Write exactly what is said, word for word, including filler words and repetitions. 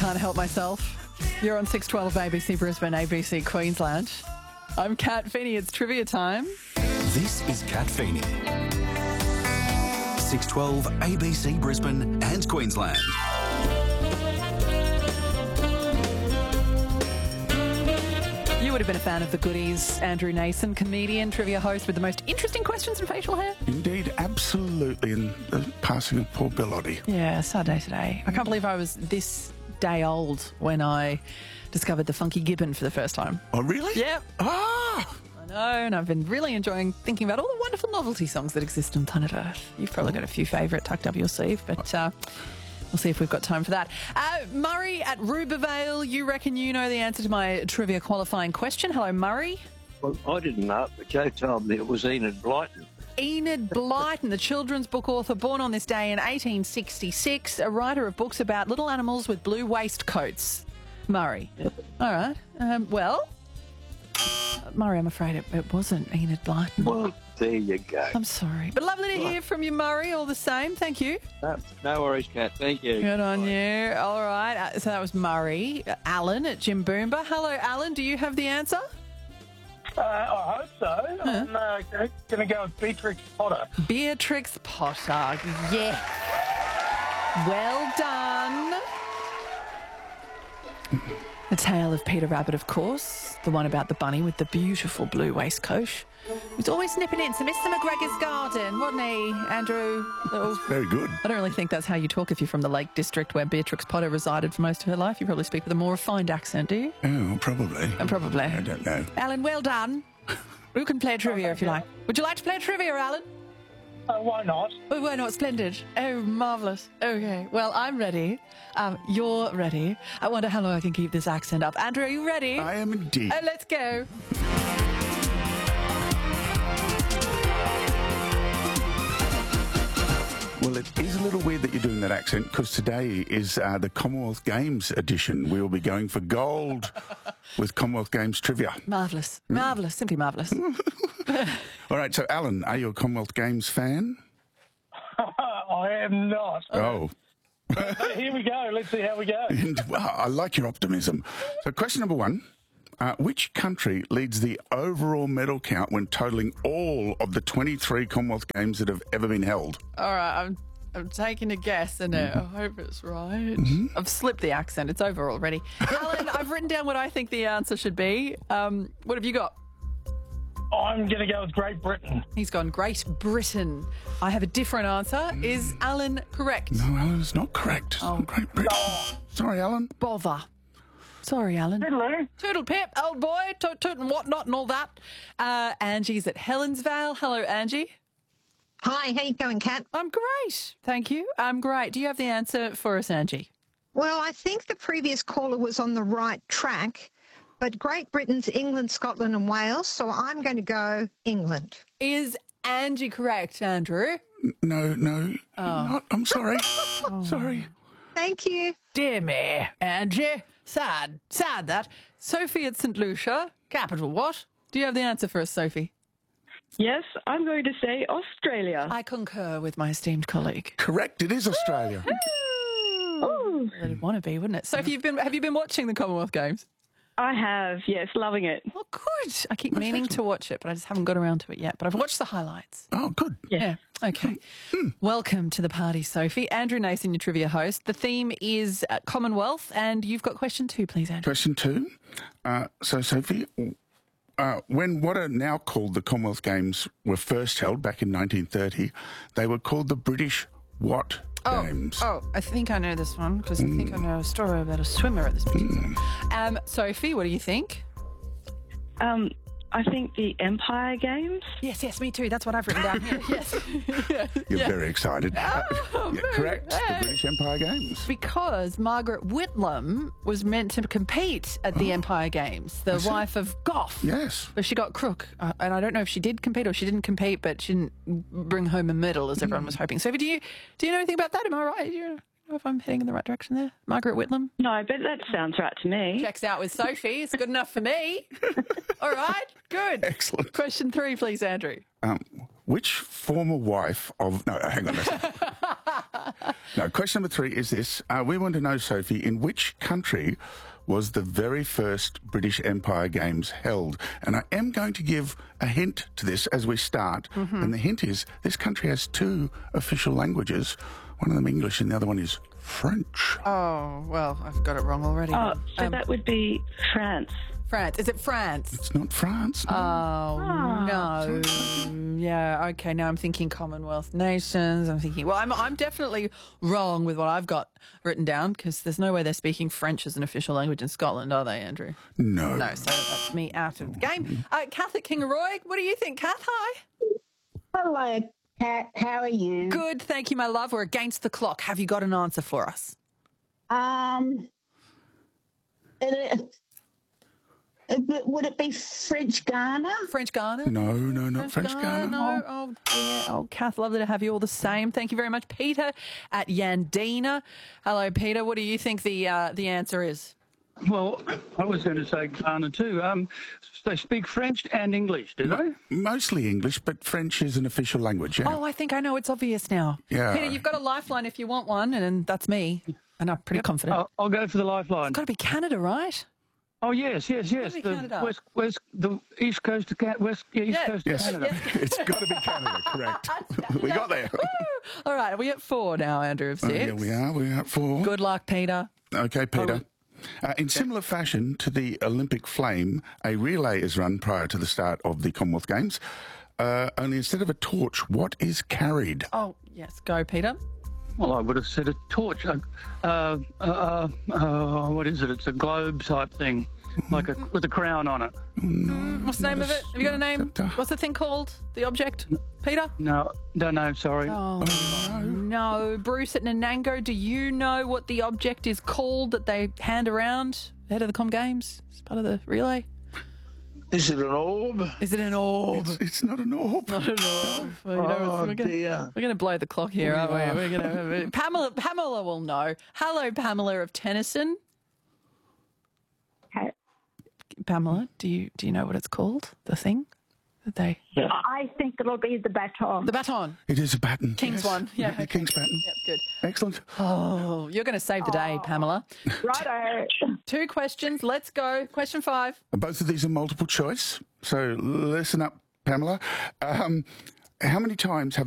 can't help myself. You're on six twelve A B C Brisbane, A B C Queensland. I'm Kat Feeney. It's trivia time. This is Kat Feeney. six twelve A B C Brisbane and Queensland. You would have been a fan of the goodies. Andrew Nason, comedian, trivia host with the most interesting questions and facial hair. Indeed, absolutely. And the passing of poor Bilotti. Yeah, sad day today. I can't believe I was this day old when I discovered the Funky Gibbon for the first time. Oh, really? Yep. Ah! I know, and I've been really enjoying thinking about all the wonderful novelty songs that exist on planet Earth. You've probably got a few favourite tucked up your sleeve, but uh, we'll see if we've got time for that. Uh, Murray at Rubervale, you reckon you know the answer to my trivia qualifying question. Hello, Murray. Well, I didn't know it, but Joe told me it was Enid Blyton. Enid Blyton, the children's book author, born on this day in eighteen sixty-six, a writer of books about little animals with blue waistcoats. Murray. All right. Um, well, Murray, I'm afraid it, it wasn't Enid Blyton. Well, there you go. I'm sorry. But lovely to hear from you, Murray, all the same. Thank you. No, no worries, Kat. Thank you. Good on you. All right. Uh, so that was Murray. Uh, Alan at Jimboomba. Hello, Alan. Do you have the answer? Uh, I hope so. Huh? I'm uh, going to go with Beatrix Potter. Beatrix Potter. Yeah. Well done. The Tale of Peter Rabbit, of course. The one about the bunny with the beautiful blue waistcoat. He's always nipping into Mister McGregor's garden, wasn't he, Andrew? Little... Very good. I don't really think that's how you talk if you're from the Lake District where Beatrix Potter resided for most of her life. You probably speak with a more refined accent, do you? Oh, probably. Uh, probably. I don't know. Alan, well done. You can play trivia if you like. Would you like to play trivia, Alan? Uh, why not? Oh, why not? Splendid. Oh, marvellous. Okay, well, I'm ready. Um, you're ready. I wonder how long I can keep this accent up. Andrew, are you ready? I am indeed. Oh, let's go. Well, it is a little weird that you're doing that accent because today is uh, the Commonwealth Games edition. We will be going for gold with Commonwealth Games trivia. Marvellous. Marvellous. Simply marvellous. All right, so Alan, are you a Commonwealth Games fan? I am not. Oh. But here we go. Let's see how we go. And, well, I like your optimism. So question number one. Uh, which country leads the overall medal count when totalling all of the twenty-three Commonwealth Games that have ever been held? All right, I'm I'm taking a guess, and uh, I hope it's right. Mm-hmm. I've slipped the accent. It's over already. Alan, I've written down what I think the answer should be. Um, what have you got? I'm going to go with Great Britain. He's gone Great Britain. I have a different answer. Is Alan correct? No, Alan is not correct. It's Oh. not Great Britain. Sorry, Alan. Bother. Sorry, Alan. Hello. Toodle pip, old boy, toot toot and whatnot and all that. Uh, Angie's at Helensvale. Hello, Angie. Hi, how you going, Kat? I'm great. Thank you. I'm great. Do you have the answer for us, Angie? Well, I think the previous caller was on the right track, but Great Britain's England, Scotland and Wales, so I'm going to go England. Is Angie correct, Andrew? No, no. Oh. Not, I'm sorry. Sorry. Thank you. Dear me, Angie. Sad. Sad that. Sophie at St Lucia. Capital what? Do you have the answer for us, Sophie? Yes, I'm going to say Australia. I concur with my esteemed colleague. Correct. It is Australia. Oh, it'd want to be, wouldn't it? Sophie, you've been, have you been watching the Commonwealth Games? I have, yes, loving it. Oh, good. I keep meaning to watch it, but I just haven't got around to it yet. But I've watched the highlights. Oh, good. Yeah. Okay. Welcome to the party, Sophie. Andrew Nason, your trivia host. The theme is uh, Commonwealth, and you've got question two, please, Andrew. Question two. Uh, so, Sophie, uh, when what are now called the Commonwealth Games were first held back in nineteen thirty, they were called the British what Oh, Games? oh, I think I know this one because I think I know a story about a swimmer at this particular. Um, Sophie, what do you think? Um, I think the Empire Games. Yes, yes, me too. That's what I've written down here. Yes. yeah, You're yeah. very excited. Oh, yeah, very correct. good. The British Empire Games. Because Margaret Whitlam was meant to compete at the Empire Games, the wife of Gough. Yes. But she got crook. Uh, and I don't know if she did compete or she didn't compete, but she didn't bring home a medal as everyone was hoping. Sophie, do you, do you know anything about that? Am I right? Do you know if I'm heading in the right direction there? Margaret Whitlam? No, but that sounds right to me. Checks out with Sophie. It's good enough for me. All right, good. Excellent. Question three, please, Andrew. Um, which former wife of... No, hang on a second. No, question number three is this. Uh, we want to know, Sophie, in which country was the very first British Empire Games held? And I am going to give a hint to this as we start. Mm-hmm. And the hint is this country has two official languages, one of them English and the other one is French. Oh, well, I've got it wrong already. Oh, so Um, that would be France. France. Is it France? It's not France. No. Oh, no. Yeah, okay, now I'm thinking Commonwealth nations. I'm thinking, well, I'm, I'm definitely wrong with what I've got written down because there's no way they're speaking French as an official language in Scotland, are they, Andrew? no. No, so that's me out of the game. Uh, Kath at Kingaroy, what do you think, Kath? Hi. Hello, Kat. How are you? Good, thank you, my love. We're against the clock. Have you got an answer for us? Um, it, it, would it be French Ghana? French Ghana? No, no, not French Ghana. No. Oh, dear. Oh, Kath, lovely to have you all the same. Thank you very much. Peter at Yandina. Hello, Peter. What do you think the uh, the answer is? Well, I was going to say Ghana too. Um, they speak French and English, do they? Mostly English, but French is an official language, yeah. Oh, I think I know. It's obvious now. Yeah. Peter, you've got a lifeline if you want one, and that's me. And I'm pretty confident. I'll, I'll go for the lifeline. It's got to be Canada, right? Oh yes, yes, yes. be The Canada. west, west, the east coast of Can- west, yeah, east Yeah. coast Yes, of Canada. it's got to be Canada, correct. We got there. Woo! All right, are we at four now, Andrew, of Oh, six? here we are. We're at four. Good luck, Peter. Okay, Peter. Uh, in similar fashion to the Olympic flame, a relay is run prior to the start of the Commonwealth Games. Uh, only instead of a torch, what is carried? Oh, yes, go, Peter. Well, I would have said a torch. Uh, uh, uh, uh, what is it? It's a globe type thing, like a with a crown on it. What's the name of it? Have you got a name? What's the thing called? The object? Peter? No, don't know. Sorry. Oh, no. Bruce at Nanango, do you know what the object is called that they hand around ahead of the Com Games? It's part of the relay. Is it an orb? Is it an orb? It's, it's not an orb. Not an orb. Well, you know, Oh, we're gonna, dear. We're going to blow the clock here, aren't we? We're going to. Pamela, Pamela will know. Hello, Pamela of Tennyson. Hey. Pamela, do you do you know what it's called? The thing that they. I think it'll be the baton. The baton. It is a baton. King's yes. one. Yeah. The okay. King's baton. Yep, good. Excellent. Oh, you're going to save the day, Pamela. Righto. Two questions. Let's go. Question five. Both of these are multiple choice, so listen up, Pamela. Um, how many times have